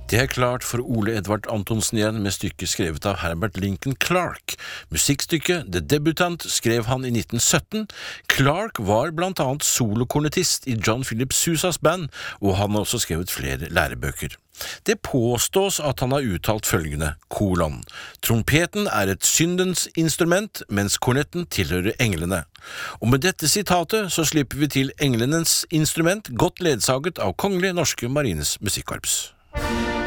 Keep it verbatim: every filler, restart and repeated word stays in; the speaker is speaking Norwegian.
Det er klart for Ole Edvard Antonsen igjen med stykket skrevet av Herbert Lincoln Clark. Musikkstykket The Debutant skrev han i nitten sytten. Clark var blant annet solokornetist i John Philip Sousas band, og han har også skrevet flere lærebøker. Det påstås at han har uttalt følgende, kolon. Trompeten er et syndens instrument, mens kornetten tilhører englene. Og med dette sitatet så slipper vi til englenes instrument, godt ledsaget av Kongelig Norske Marines Musikkorps.